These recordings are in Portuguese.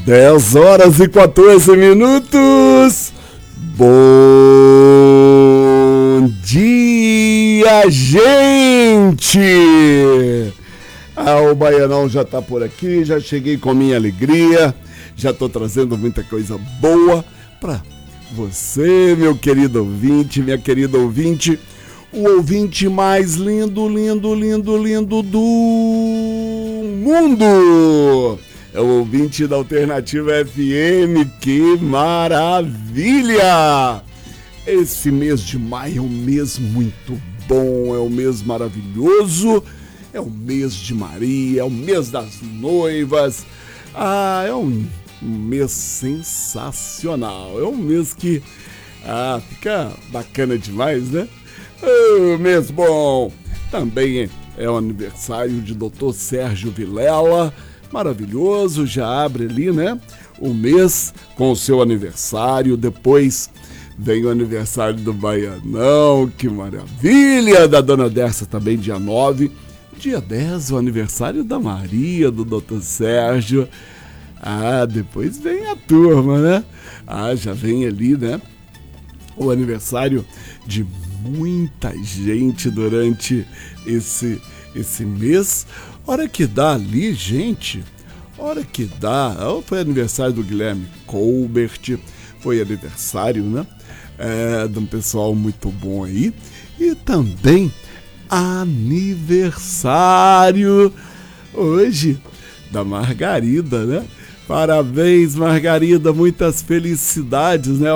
10h14. Bom dia, gente! O Baianão já tá por aqui, já cheguei com minha alegria, já tô trazendo muita coisa boa pra você, meu querido ouvinte, minha querida ouvinte, o ouvinte mais lindo do mundo. É o ouvinte da Alternativa FM, que maravilha! Esse mês de maio é um mês muito bom, é um mês maravilhoso, é o mês de Maria, é o mês das noivas, é um mês sensacional, é um mês que fica bacana demais, né? Mês bom! Também é o aniversário de Dr. Sérgio Vilela, maravilhoso, já abre ali, né, o mês com o seu aniversário, depois vem o aniversário do Baianão, que maravilha, da Dona Dersa também, dia 9, dia 10 o aniversário da Maria, do Dr. Sérgio, depois vem a turma, né, já vem ali, né, o aniversário de muita gente durante esse mês. Hora que dá ali, gente, hora que dá, foi aniversário do Guilherme Colbert, foi aniversário, né, de um pessoal muito bom aí, e também aniversário hoje da Margarida, né, parabéns, Margarida, muitas felicidades, né,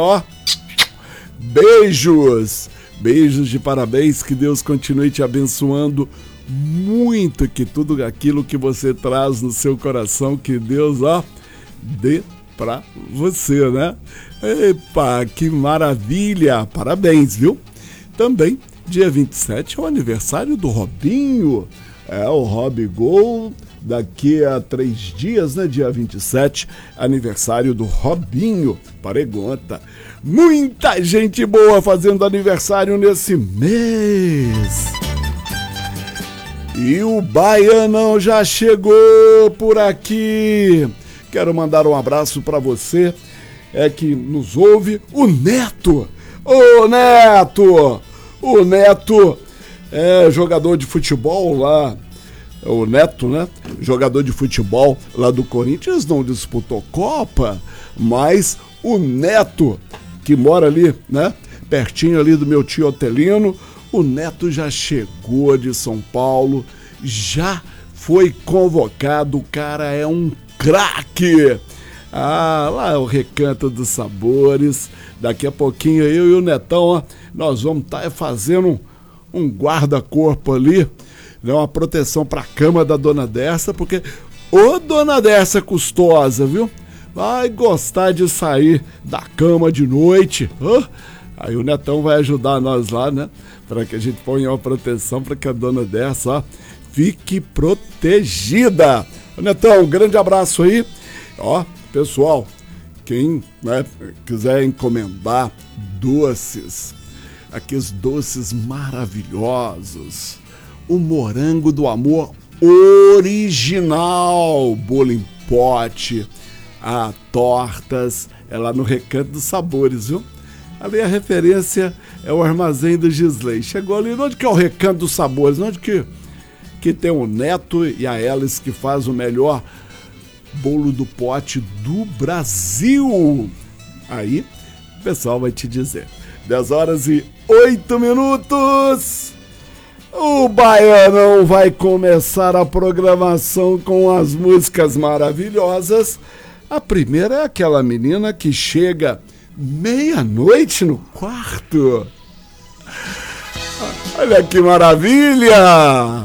beijos de parabéns, que Deus continue te abençoando muito, que tudo aquilo que você traz no seu coração, que Deus, dê pra você, né? Epa, que maravilha! Parabéns, viu? Também, dia 27 é o aniversário do Robinho, o Rob Gol, daqui a 3 dias, né? Dia 27, aniversário do Robinho, Paregonta. Muita gente boa fazendo aniversário nesse mês. E o Baianão já chegou por aqui. Quero mandar um abraço para você, que nos ouve, o Neto. Ô Neto! O Neto é jogador de futebol lá. O Neto, né? Jogador de futebol lá do Corinthians, não disputou Copa, mas o Neto, que mora ali, né? Pertinho ali do meu tio Otelino, o Neto já chegou de São Paulo, já foi convocado, o cara é um craque. Lá é o Recanto dos Sabores. Daqui a pouquinho eu e o Netão, nós vamos estar fazendo um guarda-corpo ali, né, uma proteção para a cama da Dona Dersa, porque Dona Dersa custosa, viu? Vai gostar de sair da cama de noite. Aí o Netão vai ajudar nós lá, né? Para que a gente ponha uma proteção para que a Dona Dersa fique protegida. Netão, um grande abraço aí. Pessoal, quem, né, quiser encomendar doces, aqueles doces maravilhosos, o morango do amor original, bolo em pote, tortas, é lá no Recanto dos Sabores, viu? Ali a referência é o Armazém do Gisley. Chegou ali, onde que é o Recanto dos Sabores? Onde que tem o Neto e a Elis, que faz o melhor bolo do pote do Brasil? Aí o pessoal vai te dizer. 10h08. O Baianão vai começar a programação com as músicas maravilhosas. A primeira é aquela menina que chega meia-noite no quarto. Olha que maravilha!